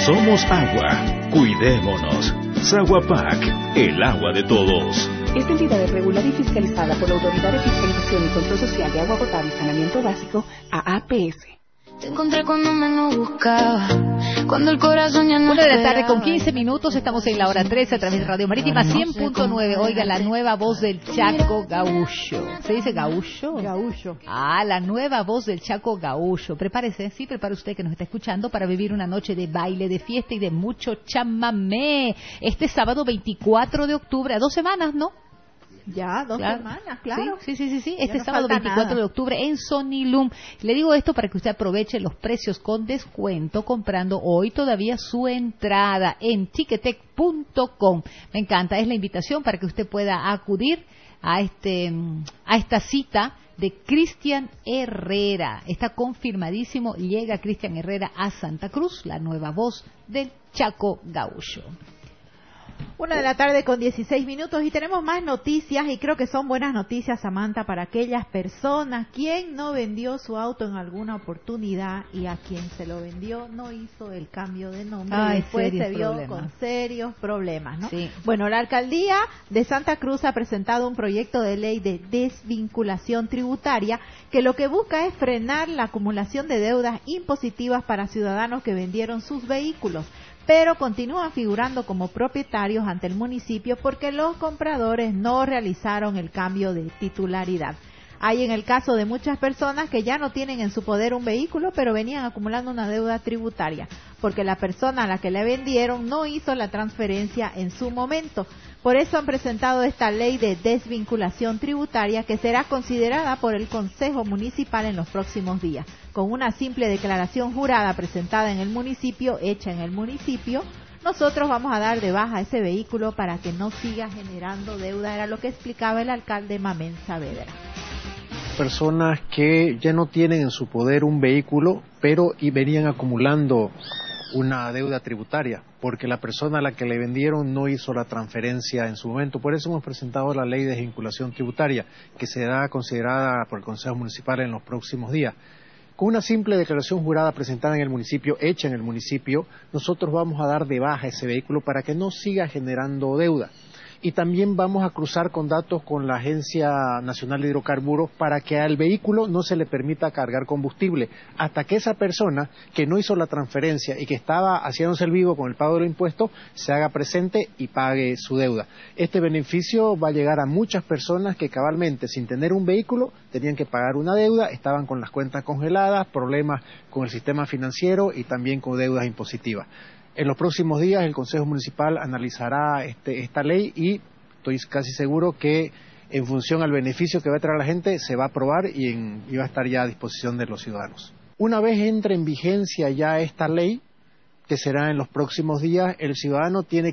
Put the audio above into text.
Somos agua. Cuidémonos. Saguapac, el agua de todos. Esta entidad es regulada y fiscalizada por la Autoridad de Fiscalización y Control Social de Agua Potable y Saneamiento Básico, AAPS. Te encontré cuando menos buscaba, cuando el corazón ya no 1 de la tarde con 15 minutos, estamos en la hora 13 a través de Radio Marítima 100.9. Oiga, la nueva voz del Chaco Gaúcho. ¿Se dice gaúcho? Gaúcho. Ah, la nueva voz del Chaco Gaúcho. Prepárese, sí, prepare usted que nos está escuchando para vivir una noche de baile, de fiesta y de mucho chamamé. Este sábado 24 de octubre, a 2 semanas, ¿no? Ya, dos semanas, claro. Sí. Este sábado 24 de octubre en Sonilum. Le digo esto para que usted aproveche los precios con descuento comprando hoy todavía su entrada en Ticketek.com. Me encanta, es la invitación para que usted pueda acudir a esta cita de Cristian Herrera. Está confirmadísimo, llega Cristian Herrera a Santa Cruz, la nueva voz del Chaco Gaúcho. 1 de la tarde con 16 minutos y tenemos más noticias y creo que son buenas noticias, Samantha, para aquellas personas quien no vendió su auto en alguna oportunidad y a quien se lo vendió no hizo el cambio de nombre y después se vio con serios problemas, ¿no? Sí. Bueno, la alcaldía de Santa Cruz ha presentado un proyecto de ley de desvinculación tributaria que lo que busca es frenar la acumulación de deudas impositivas para ciudadanos que vendieron sus vehículos, pero continúan figurando como propietarios ante el municipio porque los compradores no realizaron el cambio de titularidad. Hay en el caso de muchas personas que ya no tienen en su poder un vehículo, pero venían acumulando una deuda tributaria, porque la persona a la que le vendieron no hizo la transferencia en su momento. Por eso han presentado esta ley de desvinculación tributaria que será considerada por el Consejo Municipal en los próximos días. Con una simple declaración jurada presentada en el municipio, hecha en el municipio, nosotros vamos a dar de baja ese vehículo para que no siga generando deuda, era lo que explicaba el alcalde Mamén Saavedra. Personas que ya no tienen en su poder un vehículo, pero y venían acumulando una deuda tributaria, porque la persona a la que le vendieron no hizo la transferencia en su momento. Por eso hemos presentado la ley de desvinculación tributaria, que será considerada por el Consejo Municipal en los próximos días. Con una simple declaración jurada presentada en el municipio, hecha en el municipio, nosotros vamos a dar de baja ese vehículo para que no siga generando deuda. Y también vamos a cruzar con datos con la Agencia Nacional de Hidrocarburos para que al vehículo no se le permita cargar combustible hasta que esa persona que no hizo la transferencia y que estaba haciéndose el vivo con el pago de los impuestos se haga presente y pague su deuda. Este beneficio va a llegar a muchas personas que cabalmente sin tener un vehículo tenían que pagar una deuda, estaban con las cuentas congeladas, problemas con el sistema financiero y también con deudas impositivas. En los próximos días el Consejo Municipal analizará esta ley y estoy casi seguro que en función al beneficio que va a traer a la gente se va a aprobar y va a estar ya a disposición de los ciudadanos. Una vez entre en vigencia ya esta ley, que será en los próximos días, el ciudadano tiene